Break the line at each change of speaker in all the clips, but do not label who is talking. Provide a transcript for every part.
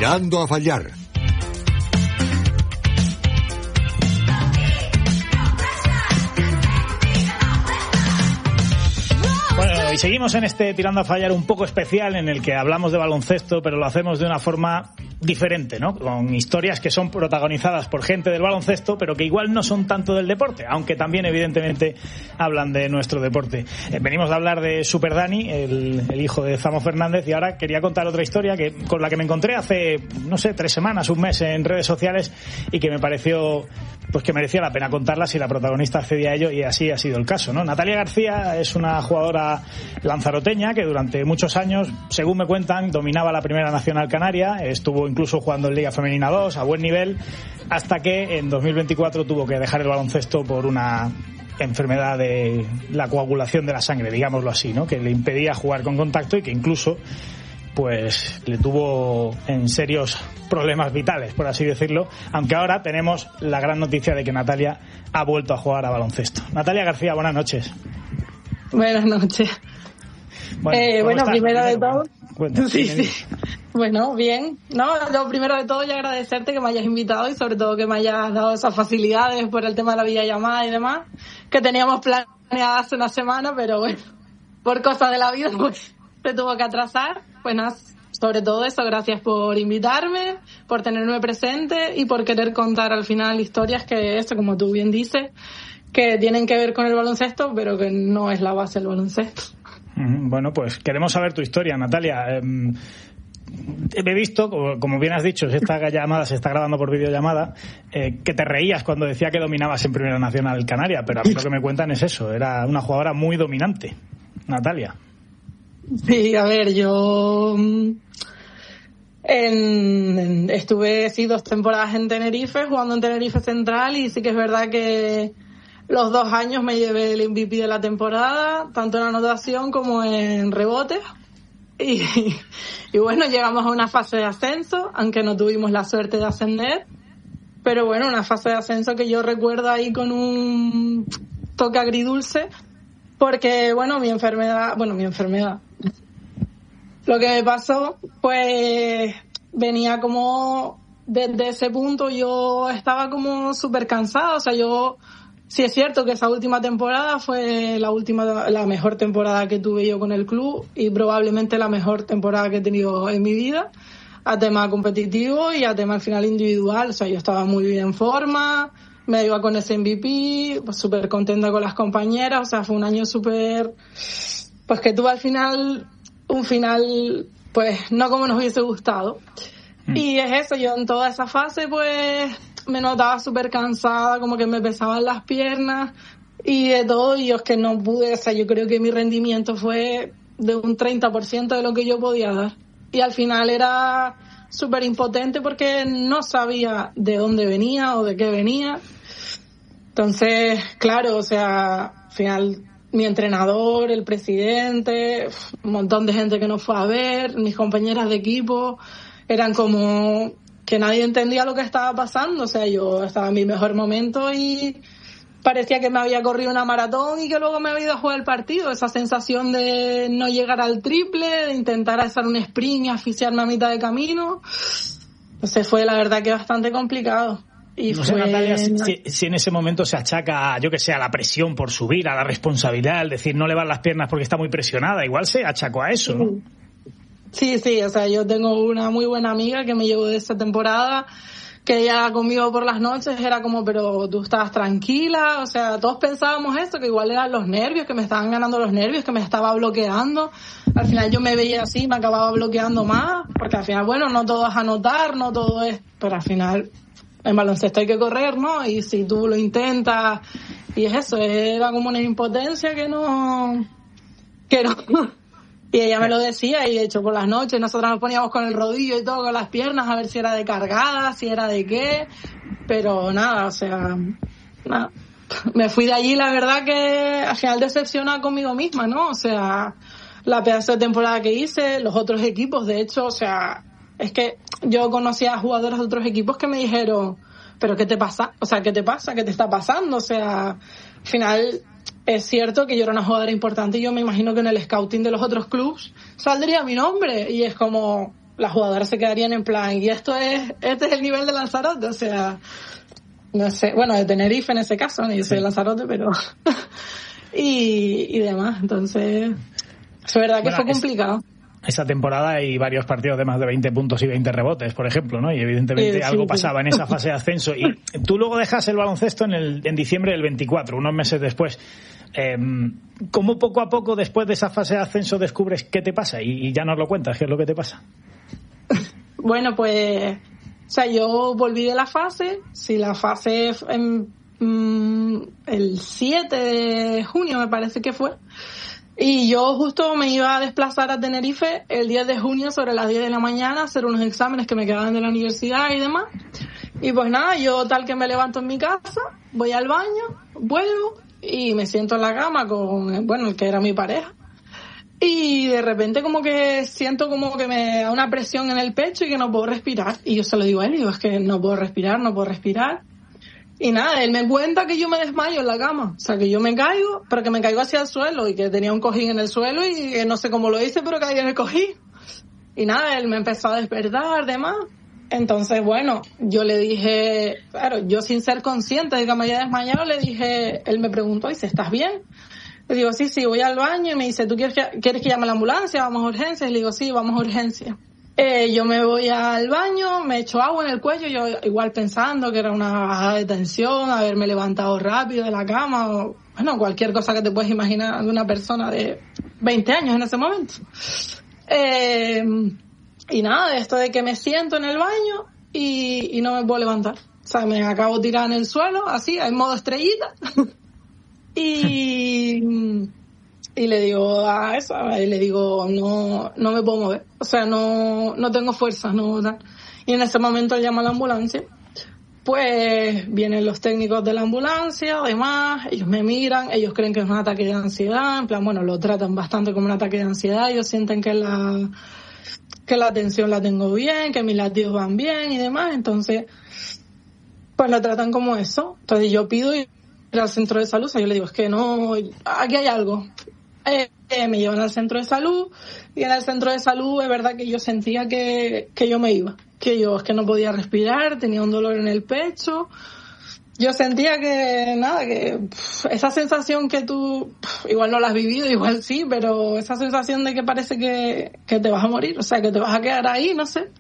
Tirando a fallar.
Bueno, y seguimos en este Tirando a fallar un poco especial en el que hablamos de baloncesto, pero lo hacemos de una forma diferente, ¿no? Con historias que son protagonizadas por gente del baloncesto, pero que igual no son tanto del deporte, aunque también evidentemente hablan de nuestro deporte. Venimos de hablar de Super Dani, el hijo de Zamo Fernández, y ahora quería contar otra historia con la que me encontré hace, no sé, 3 semanas, un mes en redes sociales, y que me pareció pues que merecía la pena contarla si la protagonista accedía a ello, y así ha sido el caso, ¿no? Natalia García es una jugadora lanzaroteña que durante muchos años, según me cuentan, dominaba la Primera Nacional Canaria, estuvo incluso jugando en Liga Femenina 2 a buen nivel, hasta que en 2024 tuvo que dejar el baloncesto por una enfermedad de la coagulación de la sangre, digámoslo así, ¿no? Que le impedía jugar con contacto y que incluso pues le tuvo en serios problemas vitales, por así decirlo, aunque ahora tenemos la gran noticia de que Natalia ha vuelto a jugar a baloncesto. Natalia García, buenas noches.
Buenas noches. Bueno, primero de todo... Sí. Bueno, bien. No, lo primero de todo, ya agradecerte que me hayas invitado y sobre todo que me hayas dado esas facilidades por el tema de la videollamada y demás, que teníamos planeadas hace una semana, pero bueno, por cosas de la vida pues se tuvo que atrasar. Pues nada, sobre todo eso, gracias por invitarme, por tenerme presente y por querer contar al final historias que, eso, como tú bien dices, que tienen que ver con el baloncesto, pero que no es la base del baloncesto.
Bueno, pues queremos saber tu historia, Natalia. He visto, como bien has dicho, esta llamada se está grabando por videollamada, que te reías cuando decía que dominabas en Primera Nacional Canaria, pero a mí lo que me cuentan es eso, era una jugadora muy dominante, Natalia.
Sí, a ver, yo estuve 2 temporadas en Tenerife, jugando en Tenerife Central, y sí que es verdad que los 2 años me llevé el MVP de la temporada, tanto en anotación como en rebotes. Y bueno, llegamos a una fase de ascenso, aunque no tuvimos la suerte de ascender. Pero bueno, una fase de ascenso que yo recuerdo ahí con un toque agridulce, porque bueno, mi enfermedad. Lo que me pasó, pues venía como desde ese punto, yo estaba como súper cansada, o sea, sí es cierto que esa última temporada fue la mejor temporada que tuve yo con el club y probablemente la mejor temporada que he tenido en mi vida, a tema competitivo y a tema al final individual. O sea, yo estaba muy bien en forma, me iba con ese MVP, pues súper contenta con las compañeras. O sea, fue un año súper, pues que tuve al final un final, pues no como nos hubiese gustado. Y es eso, yo en toda esa fase pues me notaba súper cansada, como que me pesaban las piernas y de todo, y yo es que no pude, o sea, yo creo que mi rendimiento fue de un 30% de lo que yo podía dar. Y al final era súper impotente porque no sabía de dónde venía o de qué venía. Entonces, claro, o sea, al final mi entrenador, el presidente, un montón de gente que nos fue a ver, mis compañeras de equipo, eran como que nadie entendía lo que estaba pasando. O sea, yo estaba en mi mejor momento y parecía que me había corrido una maratón y que luego me había ido a jugar el partido. Esa sensación de no llegar al triple, de intentar hacer un sprint y asfixiarme a mitad de camino. Entonces fue la verdad que bastante complicado. Y
no sé, Natalia, si en ese momento se achaca, yo que sé, a la presión por subir, a la responsabilidad, al decir no le van las piernas porque está muy presionada, igual se achacó a eso, ¿no?
Sí, o sea, yo tengo una muy buena amiga que me llevó de esa temporada, que ella conmigo por las noches era como, pero tú estabas tranquila. O sea, todos pensábamos eso, que igual eran los nervios, que me estaban ganando los nervios, que me estaba bloqueando. Al final yo me veía así, me acababa bloqueando más, porque al final, bueno, no todo es anotar, no todo es, pero al final en baloncesto hay que correr, ¿no? Y si tú lo intentas, y es eso, era como una impotencia que no. Y ella me lo decía, y de hecho por las noches nosotras nos poníamos con el rodillo y todo, con las piernas, a ver si era de cargada, si era de qué, pero nada, o sea, nada. Me fui de allí, la verdad que al final decepcionada conmigo misma, ¿no? O sea, la pedazo de temporada que hice, los otros equipos, de hecho, o sea, es que yo conocía a jugadoras de otros equipos que me dijeron, pero ¿qué te pasa? O sea, ¿qué te pasa? ¿Qué te está pasando? O sea, al final es cierto que yo era una jugadora importante y yo me imagino que en el scouting de los otros clubs saldría mi nombre, y es como, las jugadoras se quedarían en plan, y este es el nivel de Lanzarote, o sea, no sé, bueno, de Tenerife en ese caso, ¿no? Yo soy de Lanzarote, pero y demás, entonces es verdad que fue complicado.
Esa temporada hay varios partidos de más de 20 puntos y 20 rebotes, por ejemplo, ¿no? Y evidentemente algo pasaba en esa fase de ascenso. Y tú luego dejas el baloncesto en diciembre del 24, unos meses después. ¿Cómo poco a poco, después de esa fase de ascenso, descubres qué te pasa? Y ya nos lo cuentas, ¿qué es lo que te pasa?
Bueno, pues, o sea, yo volví de la fase. Si la fase el 7 de junio me parece que fue. Y yo justo me iba a desplazar a Tenerife el 10 de junio sobre las 10 de la mañana a hacer unos exámenes que me quedaban de la universidad y demás. Y pues nada, yo tal que me levanto en mi casa, voy al baño, vuelvo y me siento en la cama con, bueno, el que era mi pareja. Y de repente como que siento como que me da una presión en el pecho y que no puedo respirar. Y yo se lo digo a él, digo, es que no puedo respirar. Y nada, él me cuenta que yo me desmayo en la cama. O sea, que yo me caigo, pero que me caigo hacia el suelo y que tenía un cojín en el suelo y que no sé cómo lo hice, pero caí en el cojín. Y nada, él me empezó a despertar, demás. Entonces, bueno, yo le dije, claro, yo sin ser consciente de que me había desmayado, le dije, él me preguntó, dice, ¿estás bien? Le digo, sí, voy al baño. Y me dice, ¿tú quieres que llame a la ambulancia? ¿Vamos a urgencias? Y le digo, sí, vamos a urgencias. Yo me voy al baño, me echo agua en el cuello, yo igual pensando que era una bajada de tensión, haberme levantado rápido de la cama, o bueno, cualquier cosa que te puedes imaginar de una persona de 20 años en ese momento. Y nada, esto de que me siento en el baño y no me puedo levantar. O sea, me acabo tirada en el suelo, así, en modo estrellita. Y le digo a eso, le digo, no me puedo mover, o sea, no tengo fuerzas, no. Y en ese momento llamo a la ambulancia, pues vienen los técnicos de la ambulancia, además, ellos me miran, ellos creen que es un ataque de ansiedad, en plan, bueno, lo tratan bastante como un ataque de ansiedad, ellos sienten que la tensión la tengo bien, que mis latidos van bien y demás, entonces, pues lo tratan como eso. Entonces yo pido ir al centro de salud, o sea, yo le digo, es que no, aquí hay algo. Me llevan al centro de salud y en el centro de salud es verdad que yo sentía que yo me iba, que yo es que no podía respirar, tenía un dolor en el pecho, yo sentía que nada, que esa sensación que tú igual no la has vivido, igual sí, pero esa sensación de que parece que te vas a morir, o sea, que te vas a quedar ahí, no sé.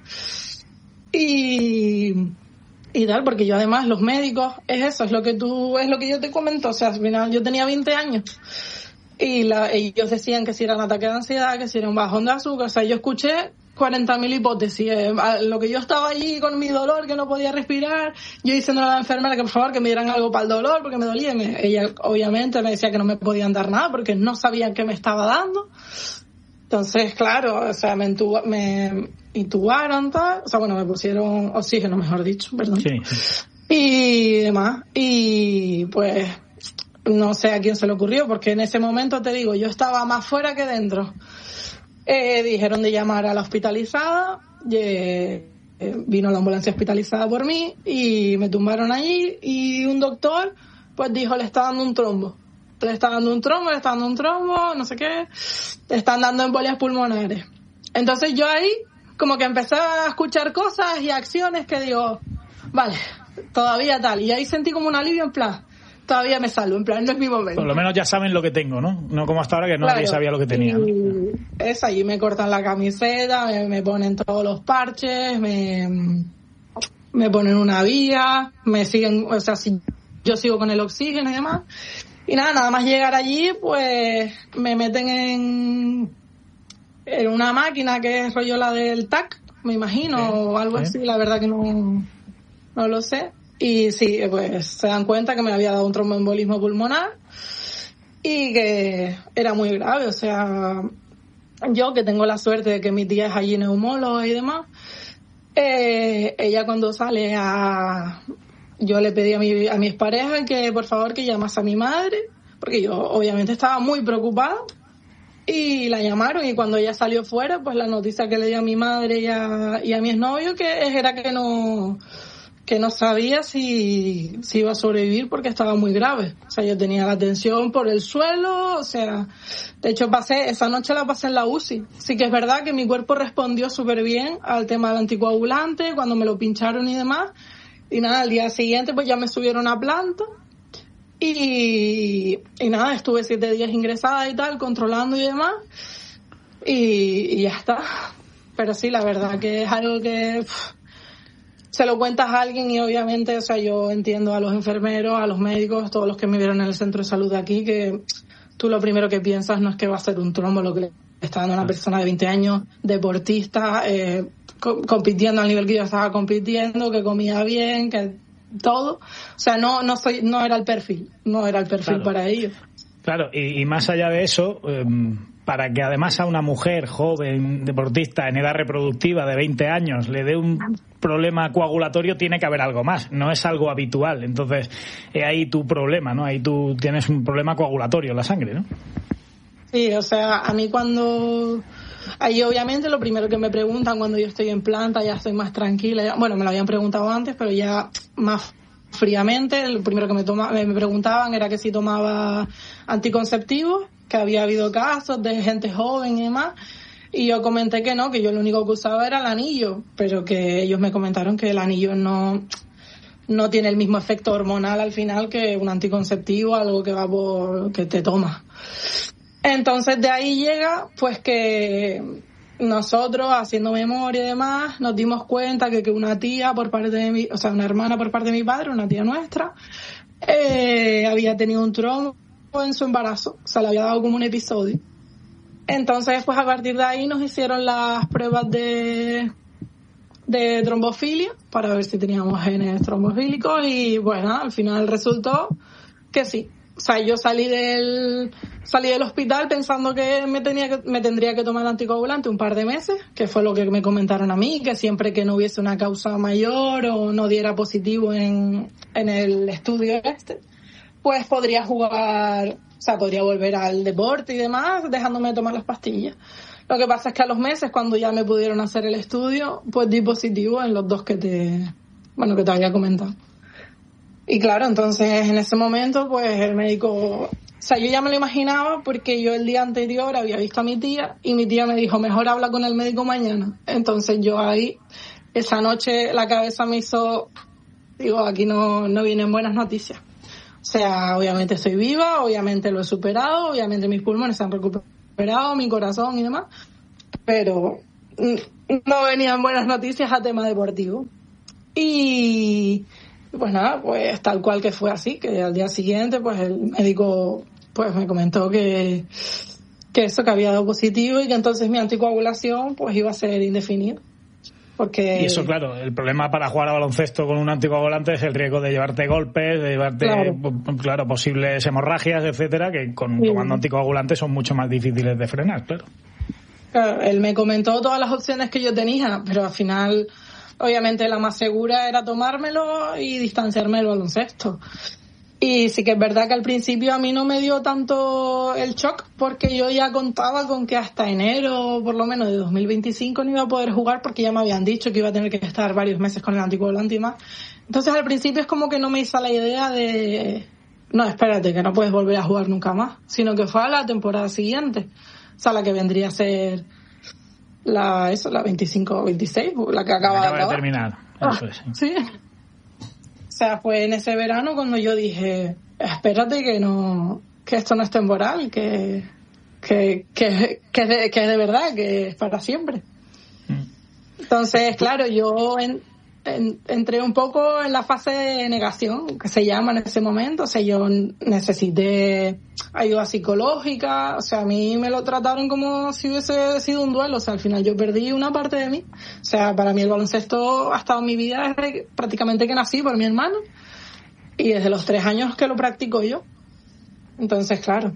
Y tal, porque yo además los médicos, es lo que yo te comento, o sea, al final yo tenía 20 años y ellos decían que si era un ataque de ansiedad, que si era un bajón de azúcar, o sea, yo escuché 40.000 hipótesis, lo que yo estaba allí con mi dolor, que no podía respirar, yo diciéndole a la enfermera que por favor que me dieran algo para el dolor, porque me dolía, ella obviamente me decía que no me podían dar nada, porque no sabían qué me estaba dando. Entonces, claro, o sea, me intubaron, tal, o sea, bueno, me pusieron oxígeno, mejor dicho, perdón. Sí. Y demás, y pues no sé a quién se le ocurrió, porque en ese momento, te digo, yo estaba más fuera que dentro. Dijeron de llamar a la hospitalizada, vino la ambulancia hospitalizada por mí y me tumbaron allí y un doctor pues dijo, le está dando un trombo, no sé qué, le están dando embolias pulmonares. Entonces yo ahí como que empecé a escuchar cosas y acciones que digo, vale, todavía tal, y ahí sentí como un alivio en plan, todavía me salvo, en plan, no es mi momento.
Por lo menos ya saben lo que tengo, ¿no? No como hasta ahora que nadie sabía lo que tenía.
Es allí, me cortan la camiseta, me ponen todos los parches, me ponen una vía, me siguen, o sea, si yo sigo con el oxígeno y demás. Y nada más llegar allí, pues me meten en una máquina que es rollo la del TAC, me imagino, o algo así, la verdad que no lo sé. Y sí, pues se dan cuenta que me había dado un tromboembolismo pulmonar y que era muy grave. O sea, yo que tengo la suerte de que mi tía es allí neumóloga y demás, ella cuando sale yo le pedí a mi expareja que por favor que llamase a mi madre, porque yo obviamente estaba muy preocupada, y la llamaron, y cuando ella salió fuera, pues la noticia que le dio a mi madre y a mi exnovio que era que que no sabía si iba a sobrevivir porque estaba muy grave. O sea, yo tenía la tensión por el suelo, o sea, de hecho esa noche la pasé en la UCI. Sí que es verdad que mi cuerpo respondió súper bien al tema del anticoagulante, cuando me lo pincharon y demás. Y nada, al día siguiente pues ya me subieron a planta. Y nada, estuve 7 días ingresada y tal, controlando y demás. Y ya está. Pero sí, la verdad que es algo que se lo cuentas a alguien y obviamente, o sea, yo entiendo a los enfermeros, a los médicos, todos los que me vieron en el centro de salud de aquí, que tú lo primero que piensas no es que va a ser un trombo lo que le está dando a una persona de 20 años, deportista, compitiendo al nivel que yo estaba compitiendo, que comía bien, que todo. O sea, no era el perfil claro. Para ellos.
Claro, y más allá de eso, para que además a una mujer joven, deportista, en edad reproductiva de 20 años, le dé un problema coagulatorio, tiene que haber algo más, no es algo habitual. Entonces, ahí tu problema, ¿no? Ahí tú tienes un problema coagulatorio en la sangre, ¿no?
Sí, o sea, a mí ahí obviamente lo primero que me preguntan cuando yo estoy en planta, ya estoy más tranquila, bueno, me lo habían preguntado antes, pero ya más fríamente, lo primero que me preguntaban era que si tomaba anticonceptivos, que había habido casos de gente joven y demás, y yo comenté que no, que yo lo único que usaba era el anillo, pero que ellos me comentaron que el anillo no tiene el mismo efecto hormonal al final que un anticonceptivo, algo que que te tomas. Entonces de ahí llega pues que nosotros, haciendo memoria y demás, nos dimos cuenta que una tía por parte de una hermana por parte de mi padre, una tía nuestra, había tenido un trombo en su embarazo, o sea, le había dado como un episodio. Entonces, pues a partir de ahí nos hicieron las pruebas de trombofilia para ver si teníamos genes trombofílicos y bueno, al final resultó que sí. O sea, yo salí del hospital pensando que me tendría que tomar el anticoagulante un par de meses, que fue lo que me comentaron a mí, que siempre que no hubiese una causa mayor o no diera positivo en el estudio pues podría jugar, o sea, podría volver al deporte y demás, dejándome tomar las pastillas. Lo que pasa es que a los meses, cuando ya me pudieron hacer el estudio, pues di positivo en los 2 que te había comentado. Y claro, entonces en ese momento, pues el médico, o sea, yo ya me lo imaginaba porque yo el día anterior había visto a mi tía y mi tía me dijo, mejor habla con el médico mañana. Entonces yo ahí, esa noche la cabeza me hizo, digo, aquí no vienen buenas noticias. O sea, obviamente estoy viva, obviamente lo he superado, obviamente mis pulmones se han recuperado, mi corazón y demás, pero no venían buenas noticias a tema deportivo. Y pues nada, pues tal cual que fue así, que al día siguiente pues el médico pues me comentó que había dado positivo y que entonces mi anticoagulación pues iba a ser indefinida. Porque... Y
eso, claro, el problema para jugar a baloncesto con un anticoagulante es el riesgo de llevarte golpes, de llevarte, claro, posibles hemorragias, etcétera, que tomando anticoagulantes son mucho más difíciles de frenar, claro.
Claro, él me comentó todas las opciones que yo tenía, pero al final, obviamente, la más segura era tomármelo y distanciarme del baloncesto. Y sí que es verdad que al principio a mí no me dio tanto el shock porque yo ya contaba con que hasta enero, por lo menos de 2025, no iba a poder jugar porque ya me habían dicho que iba a tener que estar varios meses con el anticoagulante y más. Entonces al principio es como que no me hizo la idea de, no, espérate, que no puedes volver a jugar nunca más, sino que fue a la temporada siguiente, o sea, la que vendría a ser la 25-26, la que acaba
de terminar. Eso es,
sí. O sea, fue en ese verano cuando yo dije, espérate que esto no es temporal, que es de verdad, que es para siempre. Entonces, claro, yo entré un poco en la fase de negación, que se llama en ese momento. O sea, yo necesité ayuda psicológica. O sea, a mí me lo trataron como si hubiese sido un duelo. O sea, al final yo perdí una parte de mí. O sea, para mí el baloncesto ha estado en mi vida desde prácticamente que nací por mi hermano. Y desde los 3 años que lo practico yo. Entonces, claro.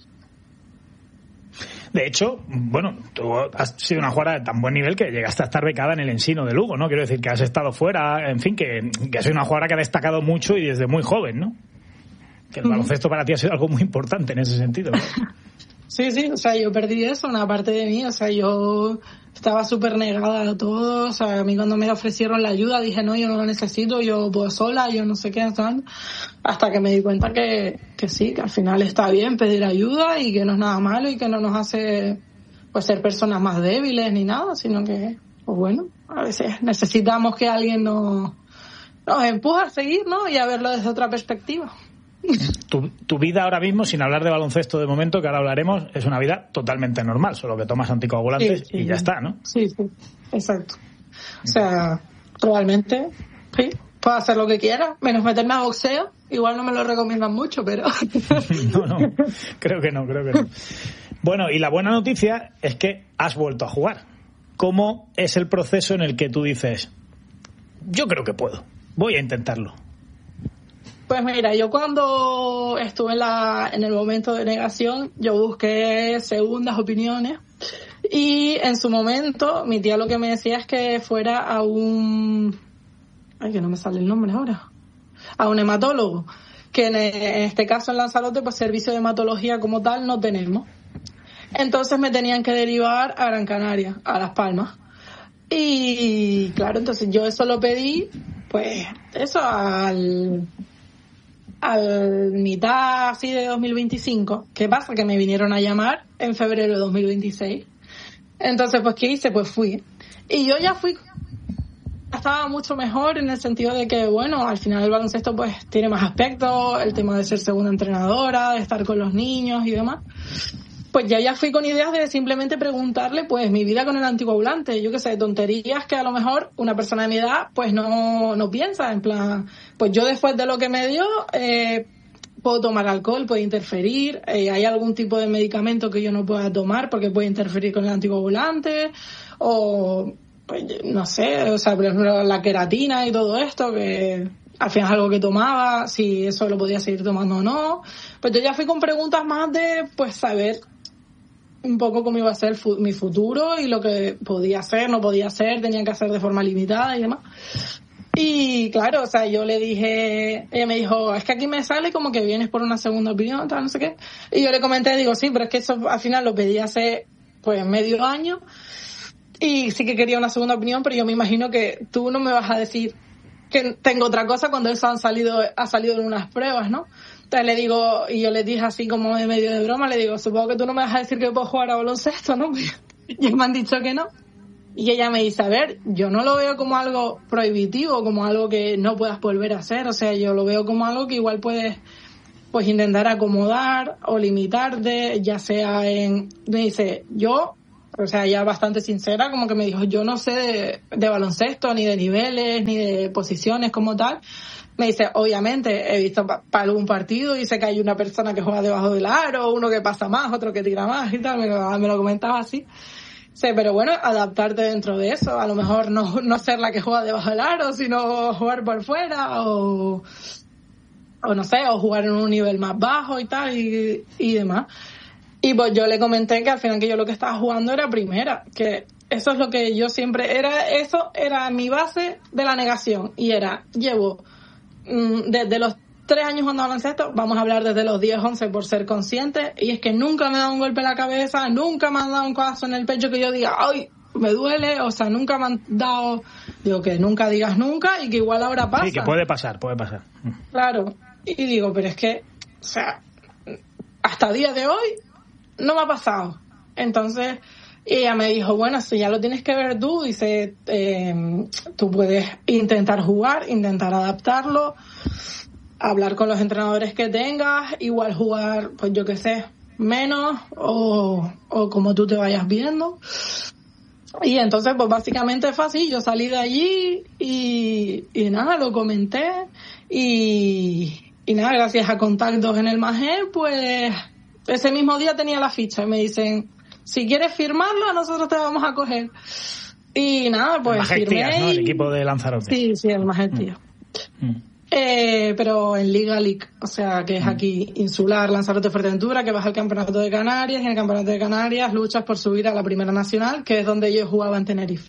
De hecho, bueno, tú has sido una jugadora de tan buen nivel que llegaste a estar becada en el Ensino de Lugo, ¿no? Quiero decir que has estado fuera, en fin, que has sido una jugadora que ha destacado mucho y desde muy joven, ¿no? Que el baloncesto para ti ha sido algo muy importante en ese sentido, ¿no?
Sí, o sea, yo perdí eso, una parte de mí, o sea, yo estaba súper negada a todo, o sea, a mí cuando me ofrecieron la ayuda dije, no, yo no lo necesito, yo puedo sola, yo no sé qué, ¿sabes? Hasta que me di cuenta que sí, que al final está bien pedir ayuda y que no es nada malo y que no nos hace pues ser personas más débiles ni nada, sino que, pues bueno, a veces necesitamos que alguien nos empuje a seguir, ¿no? Y a verlo desde otra perspectiva.
Tu vida ahora mismo, sin hablar de baloncesto de momento, que ahora hablaremos, es una vida totalmente normal, solo que tomas anticoagulantes y ya está, ¿no?
Sí, exacto. O sea, realmente, sí, puedo hacer lo que quiera, menos meterme a boxeo. Igual no me lo recomiendan mucho, pero...
No, creo que no. Bueno, y la buena noticia es que has vuelto a jugar. ¿Cómo es el proceso en el que tú dices, yo creo que puedo, voy a intentarlo?
Pues mira, yo cuando estuve en el momento de negación, yo busqué segundas opiniones y en su momento mi tía lo que me decía es que fuera a un... Ay, que no me sale el nombre ahora. A un hematólogo, que en este caso en Lanzarote, pues servicio de hematología como tal no tenemos. Entonces me tenían que derivar a Gran Canaria, a Las Palmas. Y claro, entonces yo eso lo pedí, pues eso al mitad así de 2025. ¿Qué pasa? Que me vinieron a llamar en febrero de 2026. Entonces, pues, ¿qué hice? Pues fui. Y yo ya estaba mucho mejor en el sentido de que, bueno, al final el baloncesto pues tiene más aspectos, el tema de ser segunda entrenadora, de estar con los niños y demás. Pues ya fui con ideas de simplemente preguntarle pues mi vida con el anticoagulante, yo qué sé, tonterías que a lo mejor una persona de mi edad pues no piensa, en plan, pues yo después de lo que me dio puedo tomar alcohol, puede interferir, hay algún tipo de medicamento que yo no pueda tomar porque puede interferir con el anticoagulante, o pues no sé, o sea, por ejemplo la queratina y todo esto, que al final es algo que tomaba, si eso lo podía seguir tomando o no. Pues yo ya fui con preguntas más de pues saber un poco cómo iba a ser mi futuro y lo que podía hacer, no podía hacer, tenía que hacer de forma limitada y demás. Y claro, o sea, yo le dije, ella me dijo, es que aquí me sale como que vienes por una segunda opinión, tal, no sé qué. Y yo le comenté, digo, sí, pero es que eso al final lo pedí hace pues medio año y sí que quería una segunda opinión, pero yo me imagino que tú no me vas a decir que tengo otra cosa cuando eso ha salido en unas pruebas, ¿no? Entonces le digo, y yo le dije así como de medio de broma, le digo, supongo que tú no me vas a decir que puedo jugar a baloncesto, ¿no? Y me han dicho que no. Y ella me dice, a ver, yo no lo veo como algo prohibitivo, como algo que no puedas volver a hacer, o sea, yo lo veo como algo que igual puedes pues intentar acomodar o limitarte, ya sea me dice, yo, o sea, ya bastante sincera, como que me dijo, yo no sé de baloncesto, ni de niveles, ni de posiciones como tal. Me dice, obviamente, he visto para algún partido y sé que hay una persona que juega debajo del aro, uno que pasa más, otro que tira más y tal, me lo comentaba así. Sí, pero bueno, adaptarte dentro de eso, a lo mejor no ser la que juega debajo del aro, sino jugar por fuera o no sé, o jugar en un nivel más bajo y tal y demás. Y pues yo le comenté que al final que yo lo que estaba jugando era primera, que eso es lo que yo siempre, eso era mi base de la negación, y llevo desde los 3 años jugando baloncesto, vamos a hablar desde los 10, 11 por ser consciente, y es que nunca me ha dado un golpe en la cabeza, nunca me han dado un codazo en el pecho que yo diga, ¡ay! Me duele, o sea, nunca me han dado, digo que nunca digas nunca y que igual ahora pasa.
Sí, que puede pasar.
Claro, y digo, pero es que, o sea, hasta el día de hoy no me ha pasado. Entonces, ella me dijo, bueno, si ya lo tienes que ver tú, dice, tú puedes intentar jugar, intentar adaptarlo, hablar con los entrenadores que tengas, igual jugar, pues yo qué sé, menos o como tú te vayas viendo. Y entonces, pues básicamente fue así, yo salí de allí y nada, lo comenté y nada, gracias a contactos en el MAGE, pues ese mismo día tenía la ficha y me dicen, si quieres firmarlo, nosotros te vamos a coger. Y nada, pues firmé.
¿No? El equipo de Lanzarote.
Sí, el MAGE Tías. Pero en Liga League, o sea, que es aquí insular, Lanzarote, Fuerteventura, que vas al Campeonato de Canarias, y en el Campeonato de Canarias luchas por subir a la Primera Nacional, que es donde yo jugaba en Tenerife.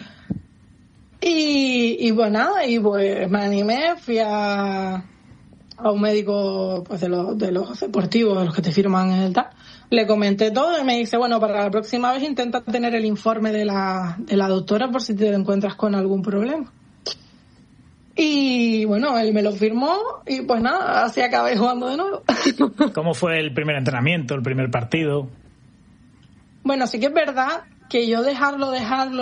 Y pues nada, y pues me animé, fui a a un médico pues de los deportivos, de los que te firman el tal. Le comenté todo y me dice, bueno, para la próxima vez intenta tener el informe de la doctora por si te encuentras con algún problema. Y bueno, él me lo firmó y pues nada, así acabé jugando de nuevo.
¿Cómo fue el primer entrenamiento, el primer partido?
Bueno, sí que es verdad que yo dejarlo,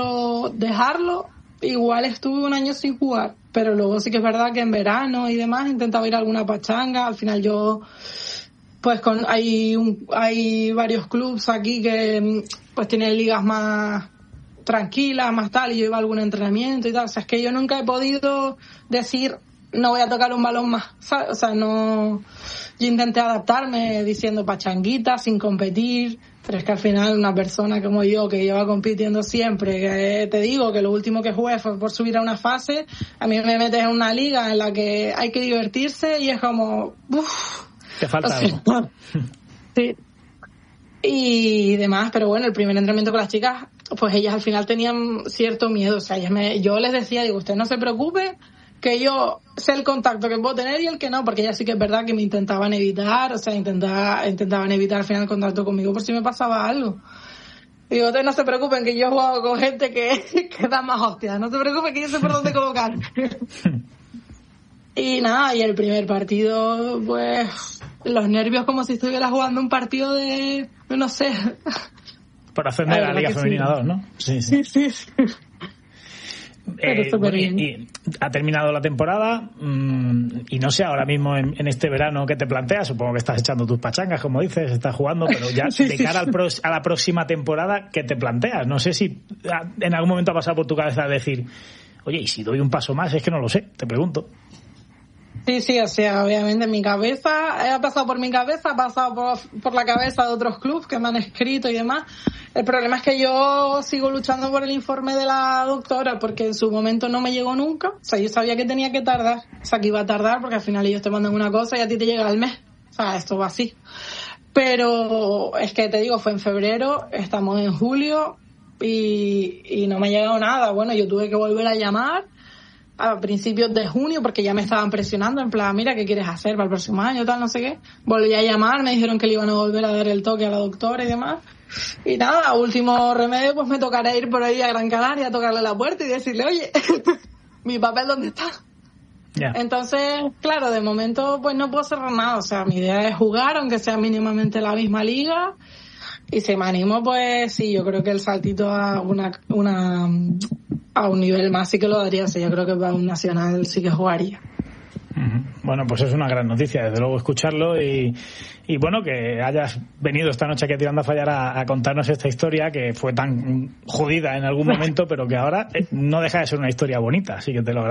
igual estuve un año sin jugar, pero luego sí que es verdad que en verano y demás intentaba ir a alguna pachanga. Al final yo, pues hay varios clubs aquí que pues tienen ligas más tranquilas, más tal, y yo iba a algún entrenamiento y tal. O sea, es que yo nunca he podido decir no voy a tocar un balón más, ¿sabes? O sea, no, yo intenté adaptarme diciendo pachanguita sin competir, pero es que al final una persona como yo que lleva compitiendo siempre, que te digo que lo último que jugué fue por subir a una fase, a mí me metes en una liga en la que hay que divertirse y es como
te falta algo.
Sí. Y demás, pero bueno, el primer entrenamiento con las chicas, pues ellas al final tenían cierto miedo. O sea, yo les decía, digo, usted no se preocupe, que yo sé el contacto que puedo tener y el que no, porque ellas sí que es verdad que me intentaban evitar, o sea, intentaban evitar al final el contacto conmigo por si me pasaba algo. Digo, ustedes no se preocupen, que yo he jugado con gente que da más hostias, no se preocupen que yo sé por dónde colocar. Y nada, y el primer partido, pues, los nervios como si estuviera jugando un partido de, no sé.
Por ascender a la Liga Femenina 2, ¿no? Sí. Pero súper bien. Y ha terminado la temporada y no sé ahora mismo en este verano qué te planteas. Supongo que estás echando tus pachangas, como dices, estás jugando, pero ya de cara a la próxima temporada, ¿qué te planteas? No sé si en algún momento ha pasado por tu cabeza decir, oye, y si doy un paso más, es que no lo sé, te pregunto.
Sí, o sea, obviamente mi cabeza, ha pasado por mi cabeza, ha pasado por la cabeza de otros clubes que me han escrito y demás. El problema es que yo sigo luchando por el informe de la doctora porque en su momento no me llegó nunca. O sea, yo sabía que tenía que tardar, o sea, que iba a tardar porque al final ellos te mandan una cosa y a ti te llega al mes. O sea, esto va así. Pero es que te digo, fue en febrero, estamos en julio y no me ha llegado nada. Bueno, yo tuve que volver a llamar a principios de junio porque ya me estaban presionando en plan, mira, ¿qué quieres hacer para el próximo año? Tal, no sé qué. Volví a llamar, me dijeron que le iban a volver a dar el toque a la doctora y demás. Y nada, último remedio, pues me tocará ir por ahí a Gran Canaria a tocarle la puerta y decirle, oye, ¿mi papel dónde está? Yeah. Entonces, claro, de momento pues no puedo cerrar nada. O sea, mi idea es jugar, aunque sea mínimamente la misma liga. Y si me animo, pues sí, yo creo que el saltito a a un nivel más sí que lo daría. O sea, yo creo que para un nacional sí que jugaría.
Bueno, pues es una gran noticia, desde luego, escucharlo y bueno, que hayas venido esta noche aquí a Tirando a Fallar a contarnos esta historia que fue tan jodida en algún momento, pero que ahora no deja de ser una historia bonita, así que te lo agradezco.